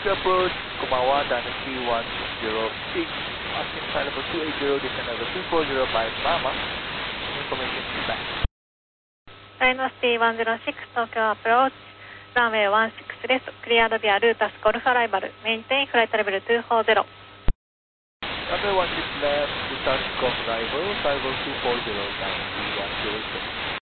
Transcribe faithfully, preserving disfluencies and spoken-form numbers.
approach, Kumawa, Dynasty one zero six, asking flight level two eighty, descent level two four zero by Mama, information feedback. Dynasty one zero six, Tokyo approach, runway one six です。Cleared via Lutas Golf Arrival, maintain flight level two four zero. Runway one six left, Lutas Golf Arrival, flight level two four zero, Dynasty one zero six.